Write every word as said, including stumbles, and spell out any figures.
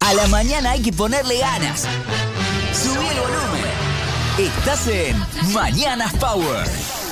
A la mañana hay que ponerle ganas. Subí el volumen. Estás en Mañanas Power.